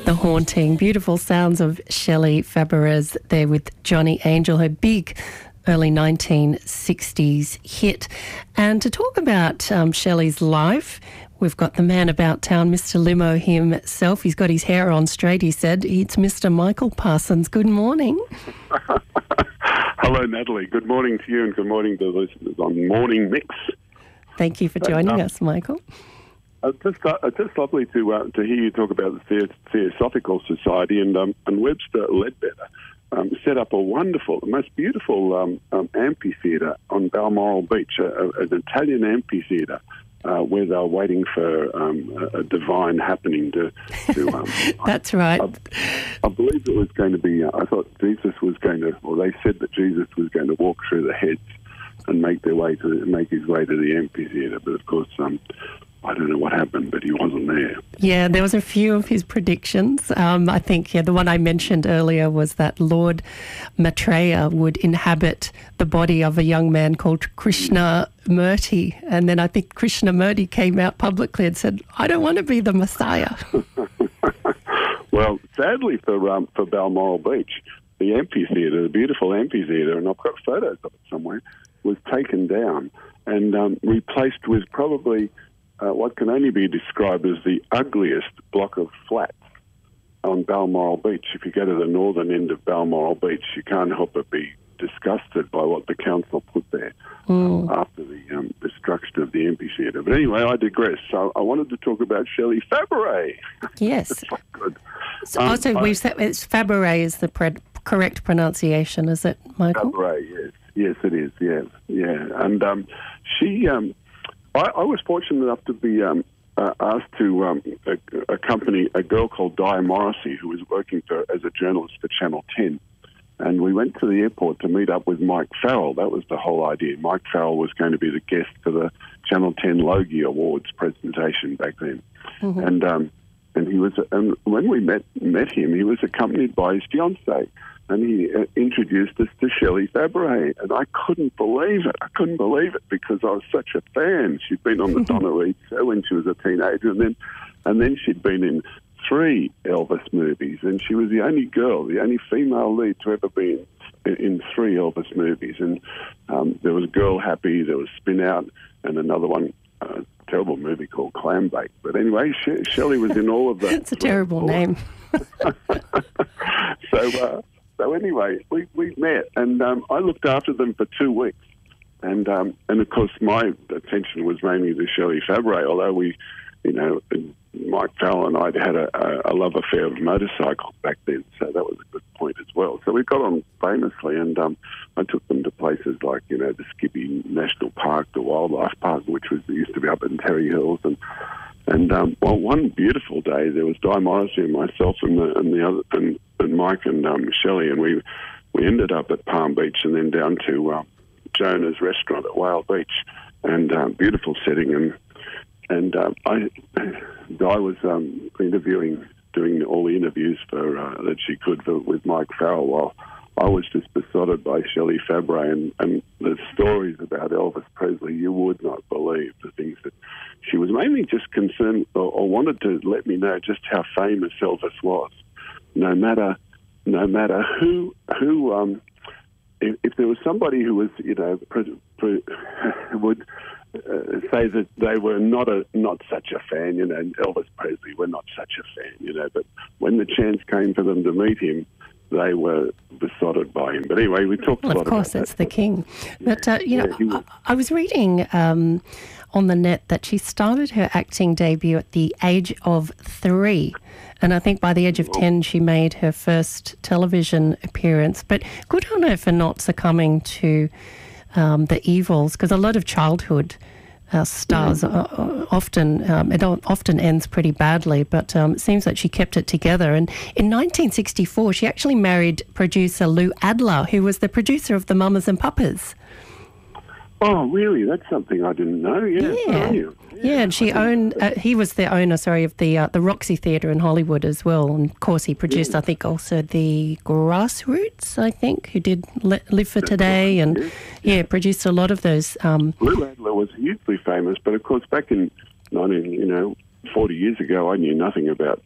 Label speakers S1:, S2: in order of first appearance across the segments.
S1: The haunting, beautiful sounds of Shelley Fabares there with Johnny Angel, her big early 1960s hit. And to talk about Shelley's life, we've got the man about town, Mr. Limo himself. He's got his hair on straight, he said. It's Mr. Michael Parsons. Good morning.
S2: Hello, Natalie. Good morning to you and good morning to the listeners on Morning Mix.
S1: Thank you for joining us, Michael.
S2: It's just lovely to hear you talk about the Theosophical Society, and Webster Ledbetter set up a wonderful, the most beautiful amphitheatre on Balmoral Beach, an Italian amphitheatre, where they're waiting for a divine happening to
S1: That's right.
S2: I believe it was going to be, I thought Jesus was going to, or they said that Jesus was going to walk through the heads and make his way to the amphitheatre, but of course, I don't know what happened, but he wasn't there.
S1: Yeah, there was a few of his predictions. I think, the one I mentioned earlier was that Lord Maitreya would inhabit the body of a young man called Krishnamurti. And then I think Krishnamurti came out publicly and said, I don't want to be the Messiah.
S2: Well, sadly for Balmoral Beach, the amphitheatre, the beautiful amphitheatre, and I've got photos of it somewhere, was taken down and replaced with probably what can only be described as the ugliest block of flats on Balmoral Beach. If you go to the northern end of Balmoral Beach, you can't help but be disgusted by what the council put there after the destruction of the amphitheatre. But anyway, I digress. So I wanted to talk about Shelley Fabares.
S1: Yes. We've said it's Fabares is the correct pronunciation, is it, Michael?
S2: Fabares, yes. Yes, it is, yeah. And she... I was fortunate enough to be asked to accompany a girl called Di Morrissey, who was working as a journalist for Channel 10. And we went to the airport to meet up with Mike Farrell. That was the whole idea. Mike Farrell was going to be the guest for the Channel 10 Logie Awards presentation back then. Mm-hmm. And he was, and when we met him, he was accompanied by his fiancée. And he introduced us to Shelley Fabares, and I couldn't believe it. Because I was such a fan. She'd been on the Donna Reed show when she was a teenager, and then she'd been in 3 Elvis movies, and she was the only female lead to ever be in 3 Elvis movies. And there was Girl Happy, there was Spin Out, and another one, a terrible movie called Clambake. But anyway, Shelley was in all of that.
S1: It's a terrible name.
S2: So anyway, we met, and I looked after them for 2 weeks, and of course my attention was mainly to Shelley Fabares. Although we, Mike Farrell and I had a love affair of motorcycles back then, so that was a good point as well. So we got on famously, and I took them to places like the Skippy National Park, the Wildlife Park, which used to be up in Terry Hills, and one beautiful day there was Di Morrissey and myself and Mike and Shelley, and we ended up at Palm Beach and then down to Jonah's restaurant at Whale Beach, and beautiful setting, and Di was doing all the interviews that she could with Mike Farrell, while I was just besotted by Shelley Fabares and the stories about Elvis Presley. You would not believe the things that she was mainly just concerned or wanted to let me know just how famous Elvis was. No matter who if there was somebody who was would say that they were not such a fan, Elvis Presley were not such a fan, but when the chance came for them to meet him, they were besotted by him. But anyway, we talked a lot about that.
S1: Of course, it's the king. But, I was reading on the net that she started her acting debut at the age of 3. And I think by the age of 10, she made her first television appearance. But good on her for not succumbing to the evils, because a lot of childhood stars often ends pretty badly, but it seems that she kept it together. And in 1964, she actually married producer Lou Adler, who was the producer of the Mamas and Papas.
S2: Oh, really? That's something I didn't know.
S1: Yeah, and she owned. He was the owner, of the Roxy Theatre in Hollywood as well. And of course, he produced, I think, also the Grassroots. I think, who did Live for Today, and produced a lot of those.
S2: Lou Adler was hugely famous, but of course, back in 40 years ago, I knew nothing about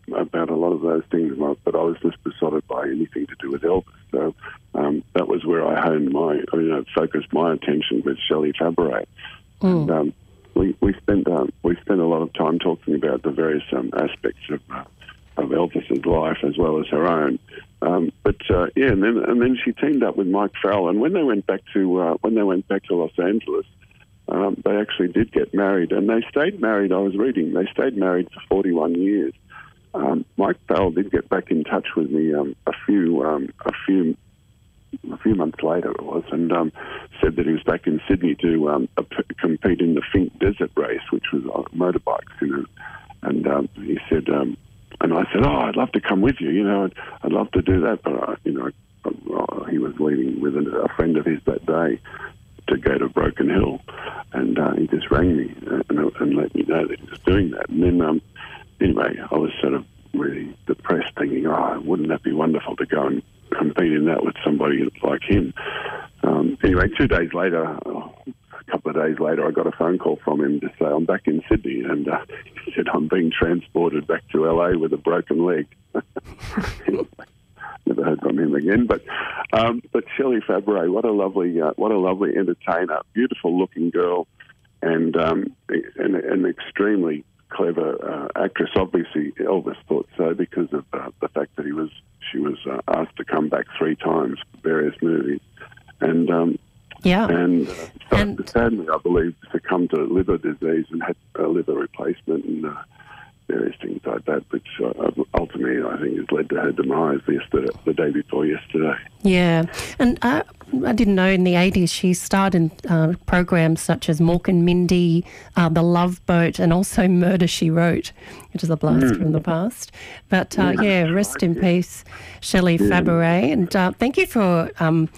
S2: about a lot of those things, but I was just besotted by anything to do with Elvis. So that was where I honed focused my attention with Shelley Fabares. And we spent a lot of time talking about the various aspects of Elvis's life as well as her own. And then she teamed up with Mike Farrell, and when they went back to Los Angeles, they actually did get married, and they stayed married. I was reading they stayed married for 41 years. Mike Farrell did get back in touch with me a few months later it was, and said that he was back in Sydney to compete in the Finke Desert Race, which was motorbikes, And he said, and I said, I'd love to come with you. I'd love to do that, but he was leaving with a friend of his that day to go to Broken Hill, and he just rang me and let me know that he was doing that. And then, anyway, I was sort of really depressed, thinking, wouldn't that be wonderful to go and compete in that with somebody like him? Anyway, 2 days later, a couple of days later, I got a phone call from him to say, I'm back in Sydney, and he said, I'm being transported back to LA with a broken leg. Never heard from him again, but Shelley Fabares, what a lovely entertainer, beautiful looking girl, and an extremely clever actress. Obviously, Elvis thought so because of the fact that she was asked to come back 3 times for various movies, and sadly, I believe, succumbed to liver disease and had a liver replacement and various things like that, which ultimately I think has led to her demise the day before yesterday.
S1: Yeah, and I didn't know in the 80s she starred in programs such as Mork and Mindy, The Love Boat, and also Murder, She Wrote, which is a blast from the past. But rest in peace, Shelley Fabares, and thank you for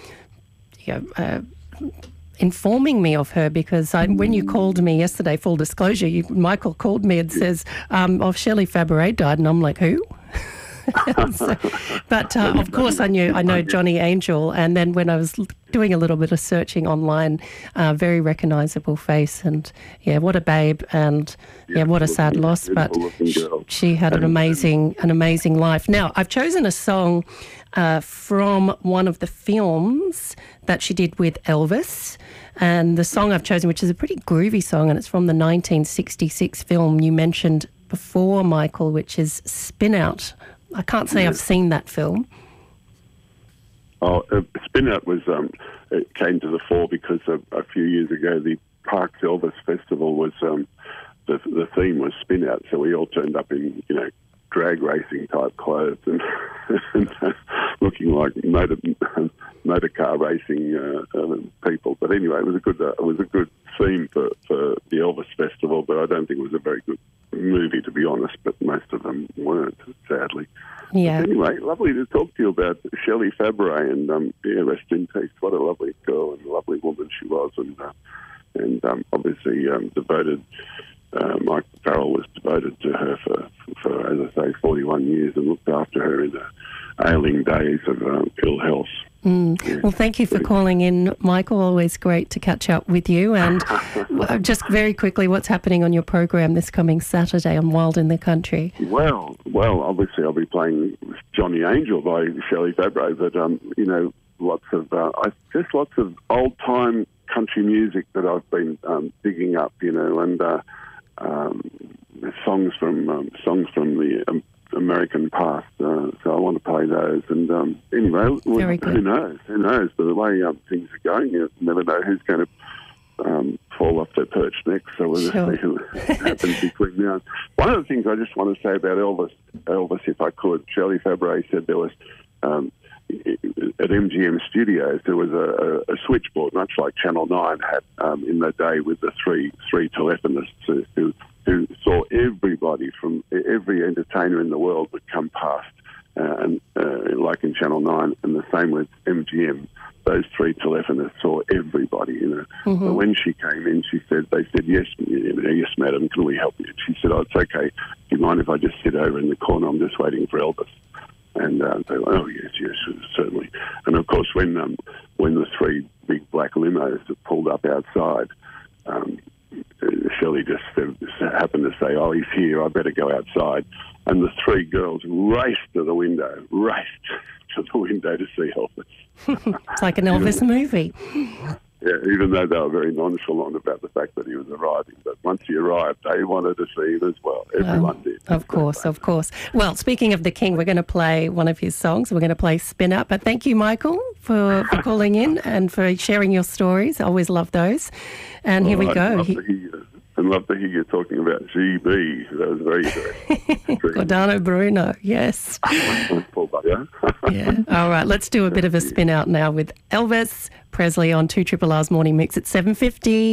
S1: informing me of her, because when you called me yesterday, full disclosure, Michael called me and says, Shelley Fabares died, and I'm like, who? But of course I know Johnny Angel, and then when I was doing a little bit of searching online, very recognisable face, and what a babe, and what a sad loss, but she had an amazing life. Now, I've chosen a song from one of the films that she did with Elvis, and the song I've chosen, which is a pretty groovy song, and it's from the 1966 film you mentioned before, Michael, which is Spin Out. I can't say I've seen that film.
S2: Spin Out was it came to the fore because a few years ago the Parks Elvis Festival was the theme was Spin Out, so we all turned up in drag racing type clothes and looking like motor car racing people. But anyway, it was a good theme for the Elvis Festival, but I don't think it was a very good movie, to be honest, but most of them weren't, sadly.
S1: Yeah.
S2: But anyway, lovely to talk to you about Shelley Fabares, and rest in peace. What a lovely girl and a lovely woman she was, and obviously devoted. Mike Farrell was devoted to her for, as I say, 41 years, and looked after her in the ailing days of ill health.
S1: Yeah. Well, thank you for calling in, Michael. Always great to catch up with you. And just very quickly, what's happening on your program this coming Saturday on Wild in the Country?
S2: Well, obviously I'll be playing Johnny Angel by Shelley Fabares, but lots of old time country music that I've been digging up, and songs from the American past. So I want to play those. And anyway, who knows? But the way things are going, you never know who's going to fall off their perch next. So we'll just see what happens between now. One of the things I just want to say about Elvis, if I could, Shelley Fabares said there was at MGM Studios there was a switchboard, much like Channel 9 had in the day, with the three telephonists who saw everybody from every entertainer in the world would come past, and like in Channel 9, and the same with MGM. Those 3 telephonists saw everybody, Mm-hmm. So when she came in, they said, yes, madam, can we help you? She said, it's okay. Do you mind if I just sit over in the corner? I'm just waiting for Elvis. And they were, oh, yes, certainly. And, of course, when the 3 big black limos pulled up outside, Shelley just happened to say, oh, he's here, I better go outside. And the three girls raced to the window to see Elvis.
S1: It's like an Elvis movie.
S2: Yeah, even though they were very nonchalant about the fact that he was arriving. But once he arrived, they wanted to see him as well. Everyone did.
S1: Of course, of course. Well, speaking of the King, we're going to play one of his songs. We're going to play Spin Up. But thank you, Michael, for calling in and for sharing your stories. I always love those. And here we go.
S2: I'd love to hear you talking about GB. That was very good.
S1: Giordano Bruno, yes.
S2: Poor bugger.
S1: Yeah. All right, let's do a bit of a spin out now with Elvis Presley on 2RR's Morning Mix at 7:50.